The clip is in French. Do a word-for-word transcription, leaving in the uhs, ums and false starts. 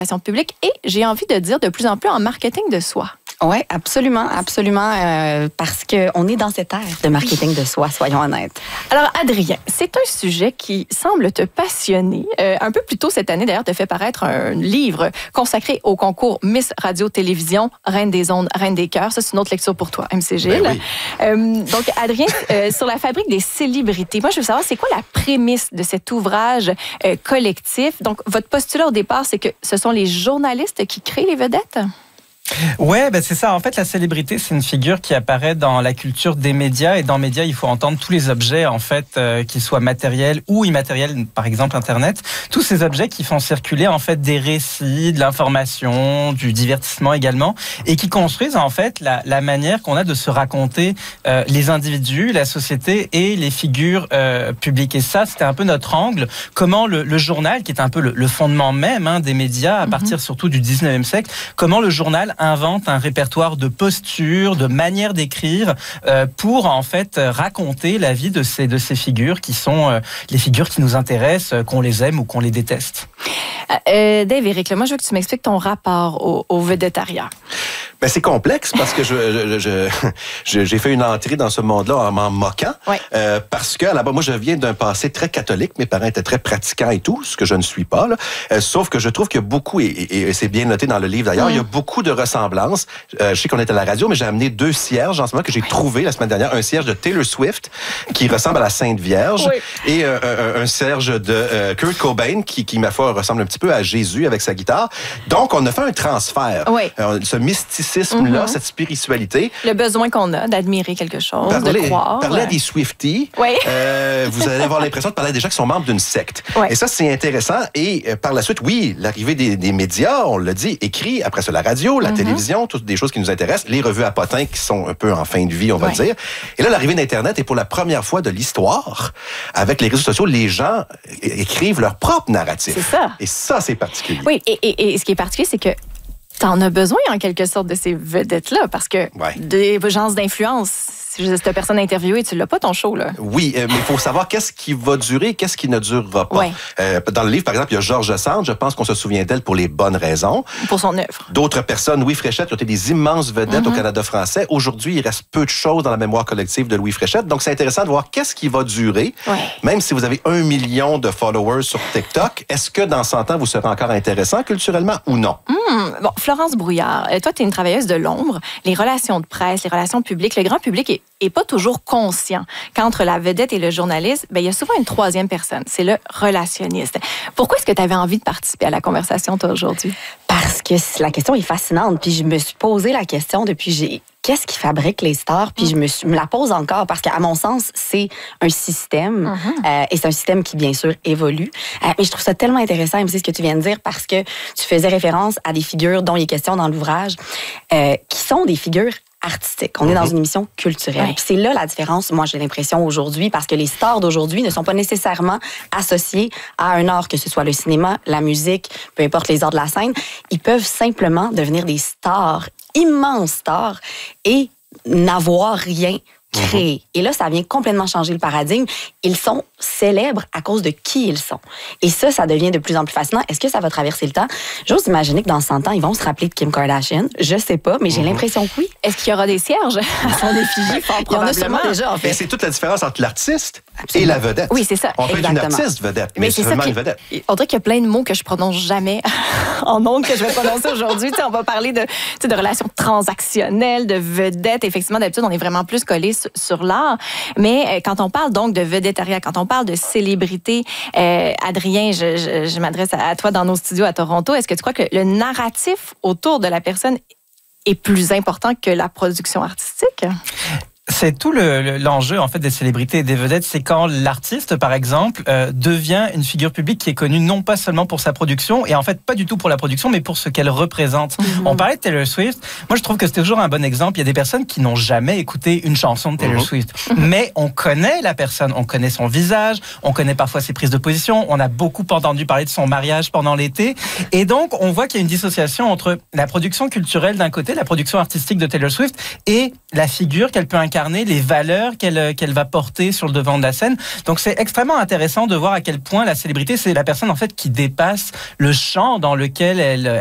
publique et, j'ai envie de dire, de plus en plus en marketing de soi. Oui, absolument, absolument, euh, parce qu'on est dans cette ère de marketing de soi, soyons honnêtes. Alors, Adrien, c'est un sujet qui semble te passionner. Euh, un peu plus tôt cette année, d'ailleurs, tu as fait paraître un livre consacré au concours Miss Radio-Télévision, Reine des ondes, Reine des cœurs. Ça, c'est une autre lecture pour toi, M C Gilles. Ben oui. euh, donc, Adrien, euh, sur la fabrique des célébrités, moi, je veux savoir, c'est quoi la prémisse de cet ouvrage euh, collectif? Donc, votre postulat au départ, c'est que ce sont les journalistes qui créent les vedettes? Ouais, ben c'est ça. En fait, la célébrité, c'est une figure qui apparaît dans la culture des médias. Et dans les médias, il faut entendre tous les objets, en fait, euh, qu'ils soient matériels ou immatériels, par exemple Internet. Tous ces objets qui font circuler, en fait, des récits, de l'information, du divertissement également, et qui construisent, en fait, la, la manière qu'on a de se raconter euh, les individus, la société et les figures euh, publiques. Et ça, c'était un peu notre angle. Comment le, le journal, qui est un peu le, le fondement même hein, des médias, à partir mm-hmm. surtout du dix-neuvième siècle, comment le journal invente un répertoire de postures, de manières d'écrire euh, pour en fait raconter la vie de ces de ces figures qui sont euh, les figures qui nous intéressent, euh, qu'on les aime ou qu'on les déteste. Euh, Dave, Éric, moi je veux que tu m'expliques ton rapport au, au vedettariat. Ben, c'est complexe parce que je, je, je, j'ai fait une entrée dans ce monde-là en m'en moquant. Oui. Euh, parce que, là-bas, moi, je viens d'un passé très catholique. Mes parents étaient très pratiquants et tout, ce que je ne suis pas. Là. Euh, sauf que je trouve qu'il y a beaucoup, et, et, et c'est bien noté dans le livre d'ailleurs, mm. il y a beaucoup de ressemblances. Euh, je sais qu'on est à la radio, mais j'ai amené deux cierges en ce moment que j'ai trouvé la semaine dernière. Un cierge de Taylor Swift qui ressemble à la Sainte Vierge oui. et euh, un, un cierge de euh, Kurt Cobain qui, qui, ma foi, ressemble un petit peu à Jésus avec sa guitare. Donc, on a fait un transfert. Oui. Euh, ce mysticisme-là, mm-hmm. cette spiritualité. Le besoin qu'on a d'admirer quelque chose, parler, de croire. Parler à des Swifties, oui. euh, vous allez avoir l'impression de parler à des gens qui sont membres d'une secte. Oui. Et ça, c'est intéressant. Et euh, par la suite, oui, l'arrivée des, des médias, on l'a dit, écrit, après ça, la radio, la mm-hmm. télévision, toutes des choses qui nous intéressent, les revues à potins qui sont un peu en fin de vie, on va oui. dire. Et là, l'arrivée d'Internet est pour la première fois de l'histoire, avec les réseaux sociaux, les gens écrivent leur propre narratif. C'est ça. Et ça, c'est particulier. Oui, et, et, et ce qui est particulier, c'est que t'en as besoin, en quelque sorte, de ces vedettes-là, parce que ouais. des agences d'influence, si cette personne interviewée, tu l'as pas, ton show, là. Oui, euh, mais il faut savoir qu'est-ce qui va durer, qu'est-ce qui ne durera pas. Ouais. Euh, dans le livre, par exemple, il y a Georges Sand, je pense qu'on se souvient d'elle pour les bonnes raisons. Pour son œuvre. D'autres personnes, Louis Fréchette, qui ont été des immenses vedettes mm-hmm. au Canada français. Aujourd'hui, il reste peu de choses dans la mémoire collective de Louis Fréchette. Donc, c'est intéressant de voir qu'est-ce qui va durer. Ouais. Même si vous avez un million de followers sur TikTok, est-ce que dans cent ans, vous serez encore intéressant culturellement ou non? Mmh. Bon, Florence Brouillard, toi, tu es une travailleuse de l'ombre. Les relations de presse, les relations publiques, le grand public est, est pas toujours conscient qu'entre la vedette et le journaliste, ben, il y a souvent une troisième personne, c'est le relationniste. Pourquoi est-ce que tu avais envie de participer à la conversation, toi, aujourd'hui? Parce que la question est fascinante, puis je me suis posé la question depuis j'ai... Qu'est-ce qui fabrique les stars? Puis je me, suis, me la pose encore parce qu'à mon sens, c'est un système mm-hmm. euh, et c'est un système qui, bien sûr, évolue. Euh, mais je trouve ça tellement intéressant, M C, ce que tu viens de dire parce que tu faisais référence à des figures dont il est question dans l'ouvrage euh, qui sont des figures artistique. On mm-hmm. est dans une émission culturelle. Ouais. Puis c'est là la différence, moi j'ai l'impression aujourd'hui, parce que les stars d'aujourd'hui ne sont pas nécessairement associés à un art, que ce soit le cinéma, la musique, peu importe les arts de la scène. Ils peuvent simplement devenir des stars, immenses stars, et n'avoir rien créé. Mm-hmm. Et là, ça vient complètement changer le paradigme. Ils sont célèbres à cause de qui ils sont. Et ça, ça devient de plus en plus fascinant. Est-ce que ça va traverser le temps? J'ose imaginer que dans cent ans, ils vont se rappeler de Kim Kardashian. Je sais pas, mais j'ai mm-hmm. l'impression que oui. Est-ce qu'il y aura des cierges à son effigie? Fort Il y en a sûrement déjà, en fait. Et c'est toute la différence entre l'artiste Absolument. et la vedette. Oui, c'est ça. On peut Exactement. être une artiste vedette, mais, mais c'est seulement une vedette. On dirait qu'il y a plein de mots que je prononce jamais en ondes que je vais prononcer aujourd'hui. T'sais, on va parler de, de relations transactionnelles, de vedettes. Effectivement, d'habitude, on est vraiment plus collé sur, sur l'art. Mais quand on parle donc de vedettariat, quand on parle de célébrité, euh, Adrien, je, je, je m'adresse à toi dans nos studios à Toronto. Est-ce que tu crois que le narratif autour de la personne est plus important que la production artistique? C'est tout le, l'enjeu en fait des célébrités et des vedettes, c'est quand l'artiste, par exemple, euh, devient une figure publique qui est connue non pas seulement pour sa production, et en fait pas du tout pour la production, mais pour ce qu'elle représente. Mm-hmm. On parlait de Taylor Swift. Moi, je trouve que c'est toujours un bon exemple. Il y a des personnes qui n'ont jamais écouté une chanson de Taylor mm-hmm. Swift, mais on connaît la personne, on connaît son visage, on connaît parfois ses prises de position. On a beaucoup entendu parler de son mariage pendant l'été, et donc on voit qu'il y a une dissociation entre la production culturelle d'un côté, la production artistique de Taylor Swift, et la figure qu'elle peut incarner incarner, les valeurs qu'elle qu'elle va porter sur le devant de la scène. Donc c'est extrêmement intéressant de voir à quel point la célébrité, c'est la personne en fait qui dépasse le champ dans lequel elle